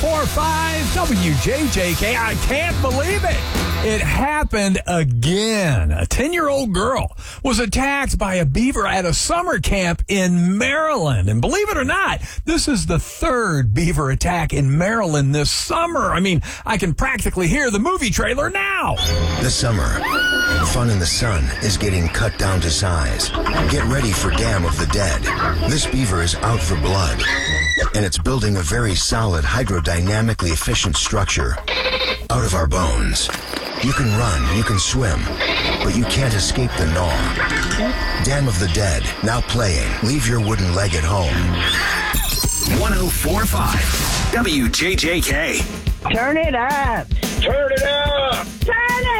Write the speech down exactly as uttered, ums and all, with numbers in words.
four point five W J J K. I can't believe it. It happened again. A ten-year-old girl was attacked by a beaver at a summer camp in Maryland. And believe it or not, this is the third beaver attack in Maryland this summer. I mean, I can practically hear the movie trailer now. This summer, fun in the sun is getting cut down to size. Get ready for Dam of the Dead. This beaver is out for blood, and it's building a very solid, hydrodynamically efficient structure out of our bones. You can run, you can swim, but you can't escape the gnaw. Dam of the Dead, now playing. Leave your wooden leg at home. one oh four point five W J J K. Turn it up. Turn it up. Turn it